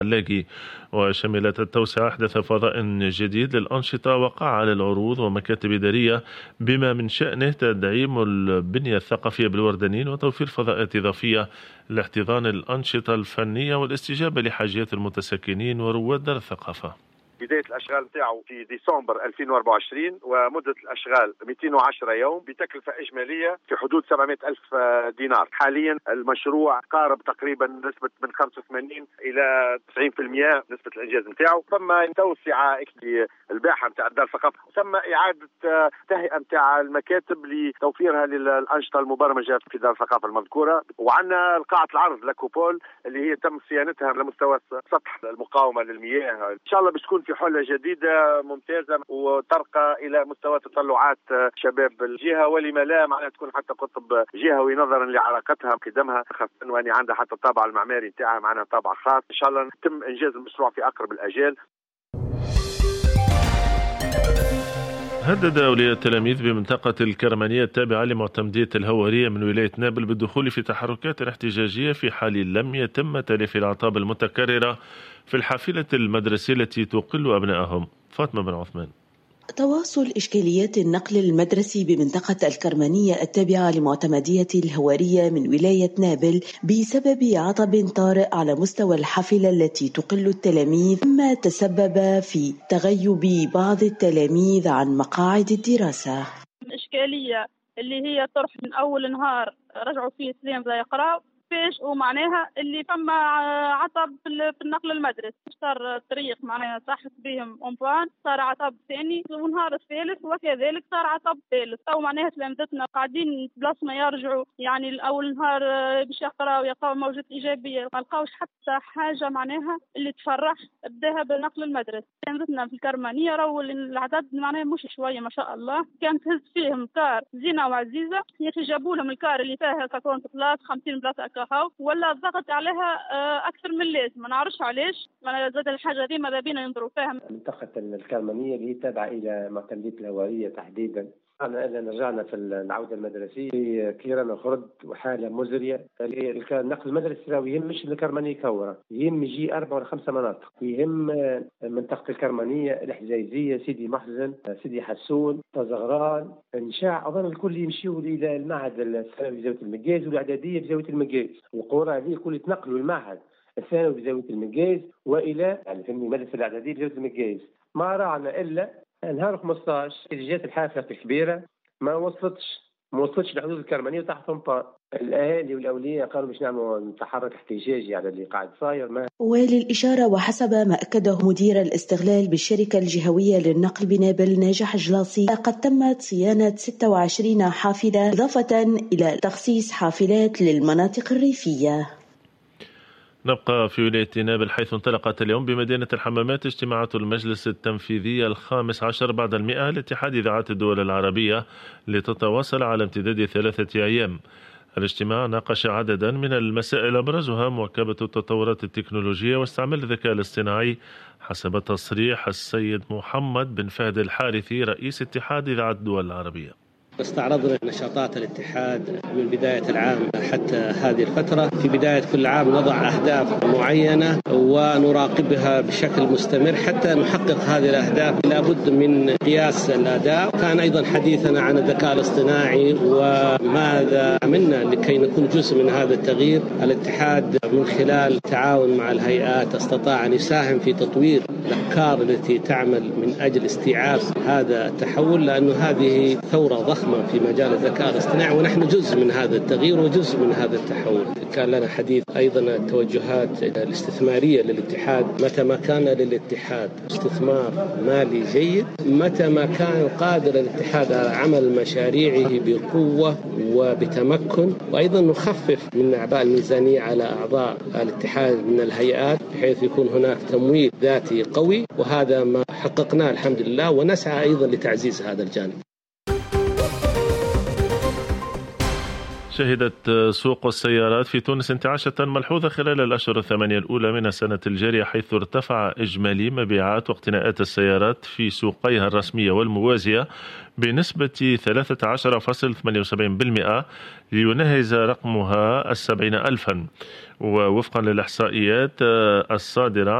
اللاقي. وشملت التوسعة إحداث فضاء جديد للأنشطة وقاعة للعروض ومكاتب إدارية، بما من شأنه تدعيم البنية الثقافية بالوردانين وتوفير فضاءات إضافية لاحتضان الأنشطة الفنية والاستجابة لحاجيات المتسكنين ورواد دار الثقافة. بداية الأشغال نتاعو في ديسمبر 2024 ومدة الأشغال 210 يوم بتكلفة إجمالية في حدود 700 ألف دينار. حاليا المشروع قارب تقريبا نسبة من 85 إلى 90% نسبة الإنجاز نتاعو. ثم توسعة للباحة نتاع دار الثقافة، ثم إعادة تهيئة نتاع المكاتب لتوفيرها للأنشطة المبرمجة في دار الثقافة المذكورة. وعندنا قاعة العرض لاكوبول اللي هي تم صيانتها على مستوى سطح المقاومة للمياه. إن شاء الله بتكون في حلة جديدة ممتازة وترقى إلى مستوى تطلعات شباب الجهة، ولما لا معناها تكون حتى قطب جهوي نظرا لعلاقتها وقدمها، خاصة وأني عندها حتى الطابع المعماري نتاعها معنا طابع خاص. إن شاء الله يتم إنجاز المشروع في أقرب الأجال. هدد أولياء التلاميذ بمنطقة الكرمانية التابعة لمعتمدية الهوارية من ولاية نابل بالدخول في تحركات احتجاجية في حال لم يتم تلافي الأعطاب المتكررة في الحافلة المدرسية التي تقل أبنائهم. فاطمة بن عثمان. تواصل إشكاليات النقل المدرسي بمنطقة الكرمانية التابعة لمعتمدية الهوارية من ولاية نابل بسبب عطب طارئ على مستوى الحافلة التي تقل التلاميذ، مما تسبب في تغيب بعض التلاميذ عن مقاعد الدراسة. الإشكالية اللي هي طرح من أول نهار رجعوا فيه سليم لا يقرأوا فيش، ومعناها اللي فما عطب في النقل المدرسي. صار الطريق معناها صاحت بهم أمبان، صار عطب ثاني، والنهار الثالث وكذلك صار عطب ثالث. أو معناها تلامذتنا قاعدين بلاص ما يرجعوا، يعني الأول نهار باش يقرأوا موجة إيجابية، ما لقاوش حتى حاجة معناها اللي تفرح بداها بالنقل المدرسي. تلامذتنا في الكرمانية راهو العدد معناها مش شوية ما شاء الله، كانت تهز فيهم كار زينة وعزيزة، يجابوا لهم الكار اللي فيها 50 بلاص 50 بلاص ولا الضغط عليها أكثر من اللازم. ما نعرفش علاش، ما زاد الحاجة دي ماذا بينا ينظروا فيها. منطقة الكرمانية اللي تابعة إلى معتمدية الهوارية تحديدا. أنا رجعنا في العودة المدرسية في كيران خرد وحالة مزرية. النقل المدرسي راهو يهمش الكرمانية كورة، يهم يجي 4 ولا 5 مناطق. يهم منطقة الكرمانية، الحجازية، سيدي محزن، سيدي حسون، طزغران، انشاع. أظن الكل يمشيوا إلى المعهد الثانوي بزاوية المجاز والإعدادية بزاوية المجاز. القرى هذه الكل يتنقلوا المعهد الثانوي بزاوية المجاز وإلى يعني في المدرسة الإعدادية بزاوية المجاز. ما راعنا إلا نهار 15 جات الحافلة الكبيرة ما وصلتش لحدود الكرمانية وتحت أمطار. الأهالي والأولياء قالوا باش نعملوا تحرك احتجاجي على اللي قاعد صاير. وللإشارة وحسب ما أكده مدير الاستغلال بالشركة الجهوية للنقل بنابل ناجح جلاصي، قد تمت صيانة 26 حافلة إضافة إلى تخصيص حافلات للمناطق الريفية. نبقى في ولاية نابل حيث انطلقت اليوم بمدينة الحمامات اجتماعات المجلس التنفيذي 15 بعد 100 لاتحاد إذاعات الدول العربية لتتواصل على امتداد 3 أيام. الاجتماع ناقش عددا من المسائل أبرزها مواكبة التطورات التكنولوجية واستعمال الذكاء الاصطناعي حسب تصريح السيد محمد بن فهد الحارثي رئيس اتحاد إذاعات الدول العربية. استعرضنا نشاطات الاتحاد من بداية العام حتى هذه الفترة. في بداية كل عام نضع أهداف معينة ونراقبها بشكل مستمر حتى نحقق هذه الأهداف. لابد من قياس الأداء. كان أيضا حديثنا عن الذكاء الاصطناعي وماذا عملنا لكي نكون جزء من هذا التغيير. الاتحاد من خلال التعاون مع الهيئات استطاع أن يساهم في تطوير الأفكار التي تعمل من أجل استيعاب هذا التحول، لأنه هذه ثورة ضخمة في مجال الذكاء الاصطناعي ونحن جزء من هذا التغيير وجزء من هذا التحول. كان لنا حديث أيضا التوجهات الاستثمارية للاتحاد. متى ما كان للاتحاد استثمار مالي جيد، متى ما كان قادر الاتحاد على عمل مشاريعه بقوة وبتمكن، وأيضا نخفف من أعباء الميزانية على أعضاء الاتحاد من الهيئات بحيث يكون هناك تمويل ذاتي قوي، وهذا ما حققناه الحمد لله، ونسعى أيضا لتعزيز هذا الجانب. شهدت سوق السيارات في تونس انتعاشة ملحوظة خلال الأشهر الثمانية الأولى من السنة الجارية، حيث ارتفع إجمالي مبيعات واقتناءات السيارات في سوقيها الرسمية والموازية بنسبة 13.78% ليناهز رقمها 70,000. ووفقا للإحصائيات الصادرة